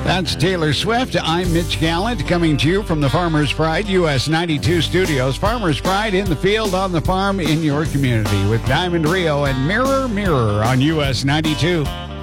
That's Taylor Swift. I'm Mitch Gallant, coming to you from the Farmers Pride US 92 studios. Farmers Pride in the field, on the farm, in your community with Diamond Rio and Mirror Mirror on US 92.